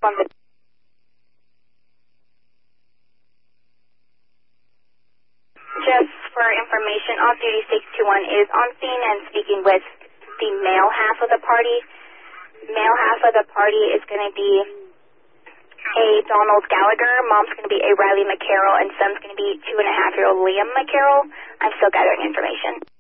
Just for information, off-duty 621 is on scene and speaking with the male half of the party. Male half of the party is going to be a Donald Gallagher, mom's going to be a Riley McCarroll, and son's going to be 2.5-year-old Liam McCarroll. I'm still gathering information.